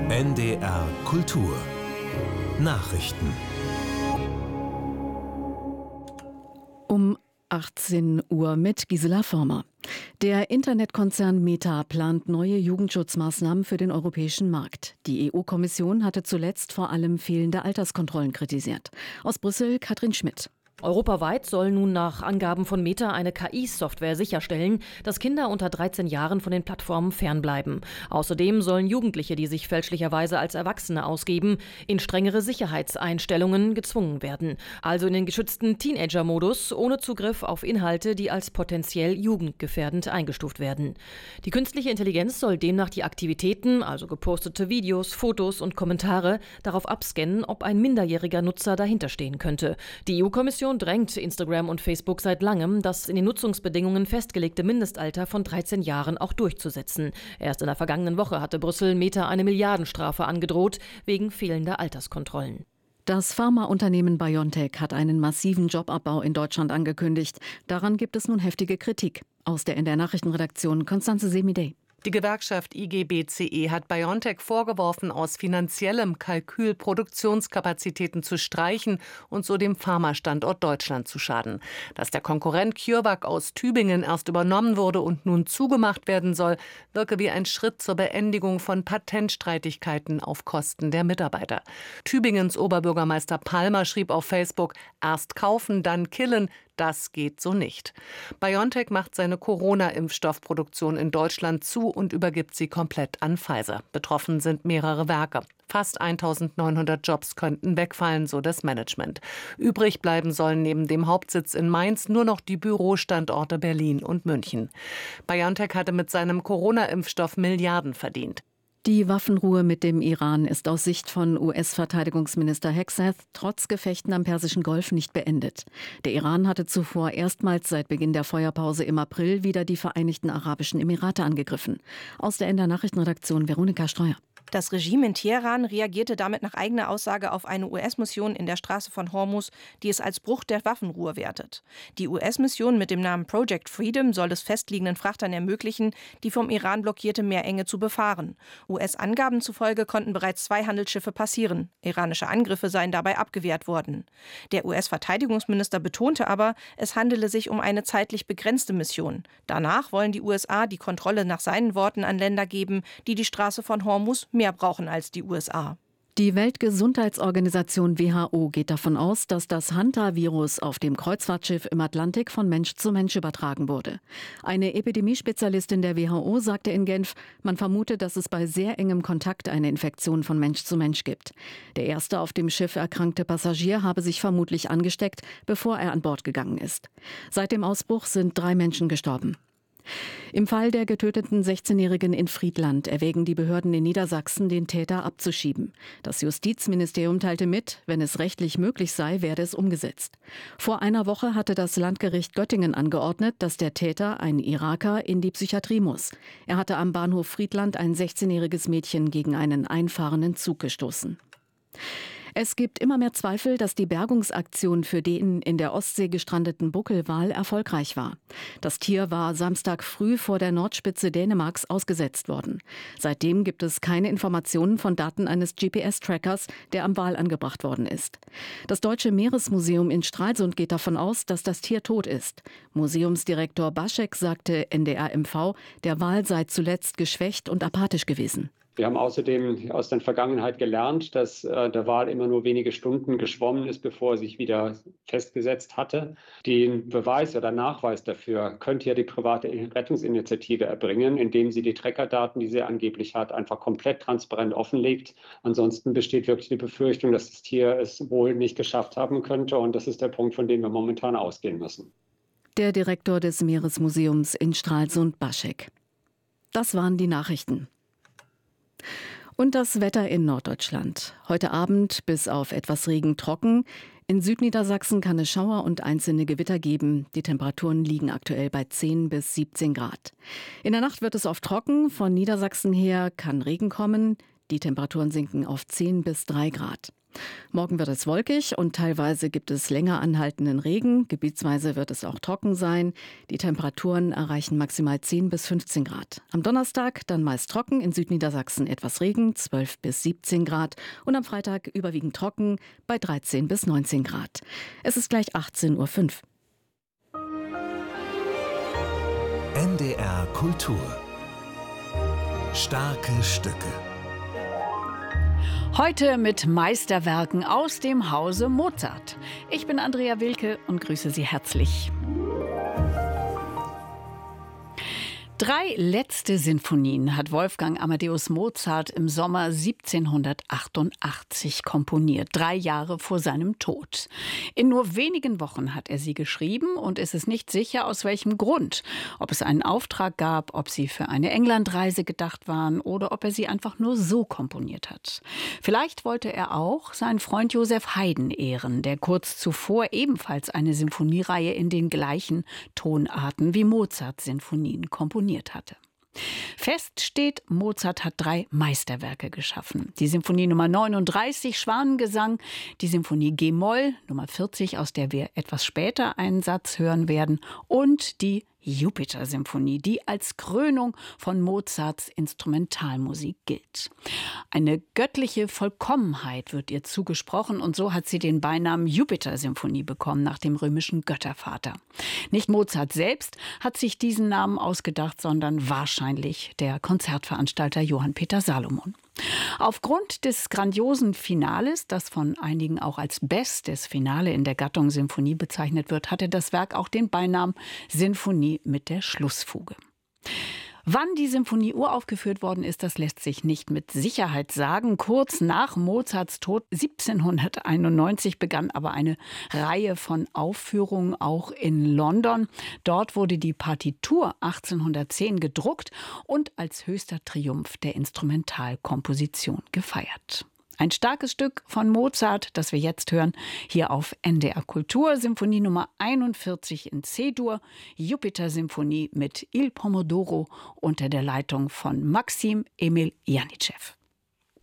NDR Kultur Nachrichten. Um 18 Uhr mit Gisela Former. Der Internetkonzern Meta plant neue Jugendschutzmaßnahmen für den europäischen Markt. Die EU-Kommission hatte zuletzt vor allem fehlende Alterskontrollen kritisiert. Aus Brüssel Katrin Schmidt. Europaweit soll nun nach Angaben von Meta eine KI-Software sicherstellen, dass Kinder unter 13 Jahren von den Plattformen fernbleiben. Außerdem sollen Jugendliche, die sich fälschlicherweise als Erwachsene ausgeben, in strengere Sicherheitseinstellungen gezwungen werden. Also in den geschützten Teenager-Modus, ohne Zugriff auf Inhalte, die als potenziell jugendgefährdend eingestuft werden. Die künstliche Intelligenz soll demnach die Aktivitäten, also gepostete Videos, Fotos und Kommentare, darauf abscannen, ob ein minderjähriger Nutzer dahinterstehen könnte. Die EU-Kommission drängt Instagram und Facebook seit langem, das in den Nutzungsbedingungen festgelegte Mindestalter von 13 Jahren auch durchzusetzen. Erst in der vergangenen Woche hatte Brüssel Meta eine Milliardenstrafe angedroht, wegen fehlender Alterskontrollen. Das Pharmaunternehmen BioNTech hat einen massiven Jobabbau in Deutschland angekündigt. Daran gibt es nun heftige Kritik. Aus der NDR Nachrichtenredaktion Constanze Semidey. Die Gewerkschaft IG-BCE hat BioNTech vorgeworfen, aus finanziellem Kalkül Produktionskapazitäten zu streichen und so dem Pharmastandort Deutschland zu schaden. Dass der Konkurrent CureVac aus Tübingen erst übernommen wurde und nun zugemacht werden soll, wirke wie ein Schritt zur Beendigung von Patentstreitigkeiten auf Kosten der Mitarbeiter. Tübingens Oberbürgermeister Palmer schrieb auf Facebook: Erst kaufen, dann killen. Das geht so nicht. BioNTech macht seine Corona-Impfstoffproduktion in Deutschland zu und übergibt sie komplett an Pfizer. Betroffen sind mehrere Werke. Fast 1900 Jobs könnten wegfallen, so das Management. Übrig bleiben sollen neben dem Hauptsitz in Mainz nur noch die Bürostandorte Berlin und München. BioNTech hatte mit seinem Corona-Impfstoff Milliarden verdient. Die Waffenruhe mit dem Iran ist aus Sicht von US-Verteidigungsminister Hegseth trotz Gefechten am Persischen Golf nicht beendet. Der Iran hatte zuvor erstmals seit Beginn der Feuerpause im April wieder die Vereinigten Arabischen Emirate angegriffen. Aus der NDR Nachrichtenredaktion Veronika Streuer. Das Regime in Teheran reagierte damit nach eigener Aussage auf eine US-Mission in der Straße von Hormuz, die es als Bruch der Waffenruhe wertet. Die US-Mission mit dem Namen Project Freedom soll es festliegenden Frachtern ermöglichen, die vom Iran blockierte Meerenge zu befahren. US-Angaben zufolge konnten bereits 2 Handelsschiffe passieren. Iranische Angriffe seien dabei abgewehrt worden. Der US-Verteidigungsminister betonte aber, es handele sich um eine zeitlich begrenzte Mission. Danach wollen die USA die Kontrolle nach seinen Worten an Länder geben, die die Straße von Hormuz mehr brauchen als die USA. Die Weltgesundheitsorganisation WHO geht davon aus, dass das Hanta-Virus auf dem Kreuzfahrtschiff im Atlantik von Mensch zu Mensch übertragen wurde. Eine Epidemiespezialistin der WHO sagte in Genf, man vermute, dass es bei sehr engem Kontakt eine Infektion von Mensch zu Mensch gibt. Der erste auf dem Schiff erkrankte Passagier habe sich vermutlich angesteckt, bevor er an Bord gegangen ist. Seit dem Ausbruch sind 3 Menschen gestorben. Im Fall der getöteten 16-Jährigen in Friedland erwägen die Behörden in Niedersachsen, den Täter abzuschieben. Das Justizministerium teilte mit, wenn es rechtlich möglich sei, werde es umgesetzt. Vor einer Woche hatte das Landgericht Göttingen angeordnet, dass der Täter, ein Iraker, in die Psychiatrie muss. Er hatte am Bahnhof Friedland ein 16-jähriges Mädchen gegen einen einfahrenden Zug gestoßen. Es gibt immer mehr Zweifel, dass die Bergungsaktion für den in der Ostsee gestrandeten Buckelwal erfolgreich war. Das Tier war Samstag früh vor der Nordspitze Dänemarks ausgesetzt worden. Seitdem gibt es keine Informationen von Daten eines GPS-Trackers, der am Wal angebracht worden ist. Das Deutsche Meeresmuseum in Stralsund geht davon aus, dass das Tier tot ist. Museumsdirektor Baschek sagte NDR MV, der Wal sei zuletzt geschwächt und apathisch gewesen. Wir haben außerdem aus der Vergangenheit gelernt, dass der Wal immer nur wenige Stunden geschwommen ist, bevor er sich wieder festgesetzt hatte. Den Beweis oder Nachweis dafür könnte ja die private Rettungsinitiative erbringen, indem sie die Trackerdaten, die sie angeblich hat, einfach komplett transparent offenlegt. Ansonsten besteht wirklich die Befürchtung, dass das Tier es wohl nicht geschafft haben könnte. Und das ist der Punkt, von dem wir momentan ausgehen müssen. Der Direktor des Meeresmuseums in Stralsund, Baschek. Das waren die Nachrichten. Und das Wetter in Norddeutschland. Heute Abend bis auf etwas Regen trocken. In Südniedersachsen kann es Schauer und einzelne Gewitter geben. Die Temperaturen liegen aktuell bei 10 bis 17 Grad. In der Nacht wird es oft trocken. Von Niedersachsen her kann Regen kommen. Die Temperaturen sinken auf 10 bis 3 Grad. Morgen wird es wolkig und teilweise gibt es länger anhaltenden Regen. Gebietsweise wird es auch trocken sein. Die Temperaturen erreichen maximal 10 bis 15 Grad. Am Donnerstag dann meist trocken, in Südniedersachsen etwas Regen, 12 bis 17 Grad. Und am Freitag überwiegend trocken bei 13 bis 19 Grad. Es ist gleich 18:05 Uhr. NDR Kultur. Starke Stücke. Heute mit Meisterwerken aus dem Hause Mozart. Ich bin Andrea Wilke und grüße Sie herzlich. 3 letzte Sinfonien hat Wolfgang Amadeus Mozart im Sommer 1788 komponiert, 3 Jahre vor seinem Tod. In nur wenigen Wochen hat er sie geschrieben und es ist nicht sicher, aus welchem Grund. Ob es einen Auftrag gab, ob sie für eine Englandreise gedacht waren oder ob er sie einfach nur so komponiert hat. Vielleicht wollte er auch seinen Freund Joseph Haydn ehren, der kurz zuvor ebenfalls eine Sinfoniereihe in den gleichen Tonarten wie Mozarts Sinfonien komponiert hatte. Fest steht, Mozart hat 3 Meisterwerke geschaffen. Die Sinfonie Nummer 39, Schwanengesang, die Sinfonie G-Moll, Nummer 40, aus der wir etwas später einen Satz hören werden, und die Jupiter-Symphonie, die als Krönung von Mozarts Instrumentalmusik gilt. Eine göttliche Vollkommenheit wird ihr zugesprochen und so hat sie den Beinamen Jupiter-Symphonie bekommen, nach dem römischen Göttervater. Nicht Mozart selbst hat sich diesen Namen ausgedacht, sondern wahrscheinlich der Konzertveranstalter Johann Peter Salomon. Aufgrund des grandiosen Finales, das von einigen auch als bestes Finale in der Gattung Sinfonie bezeichnet wird, hatte das Werk auch den Beinamen Sinfonie mit der Schlussfuge. Wann die Sinfonie uraufgeführt worden ist, das lässt sich nicht mit Sicherheit sagen. Kurz nach Mozarts Tod 1791 begann aber eine Reihe von Aufführungen auch in London. Dort wurde die Partitur 1810 gedruckt und als höchster Triumph der Instrumentalkomposition gefeiert. Ein starkes Stück von Mozart, das wir jetzt hören, hier auf NDR Kultur, Sinfonie Nummer 41 in C-Dur, Jupiter-Symphonie mit Il Pomodoro unter der Leitung von Maxim Emil Janitschew.